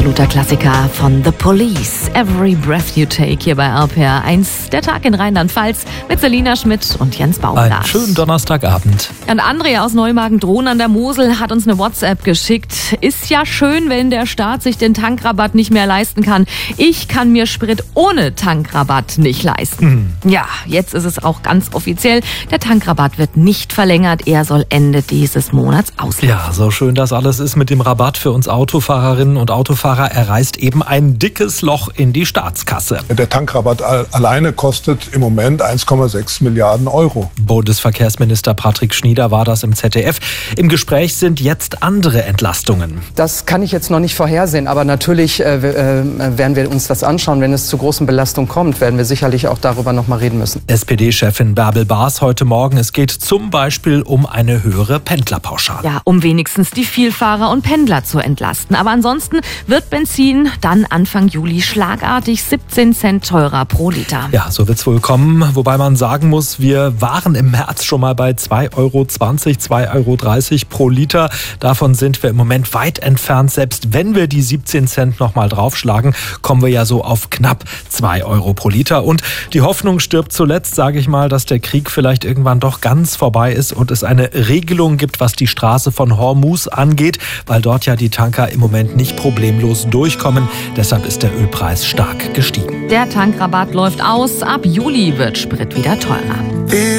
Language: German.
absoluter Klassiker von The Police. Every Breath You Take hier bei RPR1. Der Tag in Rheinland-Pfalz mit Selina Schmidt und Jens Baumgart. Einen schönen Donnerstagabend. Und Andrea aus Neumagen-Drohn an der Mosel hat uns eine WhatsApp geschickt. Ist ja schön, wenn der Staat sich den Tankrabatt nicht mehr leisten kann. Ich kann mir Sprit ohne Tankrabatt nicht leisten. Ja, jetzt ist es auch ganz offiziell. Der Tankrabatt wird nicht verlängert. Er soll Ende dieses Monats auslaufen. Ja, so schön das alles ist mit dem Rabatt für uns Autofahrerinnen und Autofahrer. Er reißt eben ein dickes Loch in die Staatskasse. Der Tankrabatt alleine kostet im Moment 1,6 Milliarden Euro. Bundesverkehrsminister Patrick Schnieder war das im ZDF. Im Gespräch sind jetzt andere Entlastungen. Das kann ich jetzt noch nicht vorhersehen, aber natürlich werden wir uns das anschauen. Wenn es zu großen Belastungen kommt, werden wir sicherlich auch darüber noch mal reden müssen. SPD-Chefin Bärbel Baas heute Morgen. Es geht zum Beispiel um eine höhere Pendlerpauschale. Ja, um wenigstens die Vielfahrer und Pendler zu entlasten. Aber ansonsten wird Benzin dann Anfang Juli schlagartig 17 Cent teurer pro Liter. Ja, so wird's wohl kommen. Wobei man sagen muss, wir waren im März schon mal bei 2,20 Euro, 2,30 Euro pro Liter. Davon sind wir im Moment weit entfernt. Selbst wenn wir die 17 Cent nochmal draufschlagen, kommen wir ja so auf knapp 2 Euro pro Liter. Und die Hoffnung stirbt zuletzt, sage ich mal, dass der Krieg vielleicht irgendwann doch ganz vorbei ist und es eine Regelung gibt, was die Straße von Hormuz angeht, weil dort ja die Tanker im Moment nicht problemlos durchkommen. Deshalb ist der Ölpreis stark gestiegen. Der Tankrabatt läuft aus. Ab Juli wird Sprit wieder teurer.